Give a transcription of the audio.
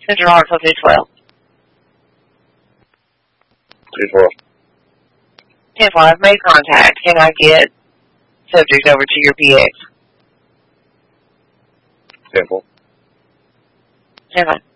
Central Hartsville 212. 212. 10-4, I've made contact. Can I get subject over to your PX? 10-4. 10-5.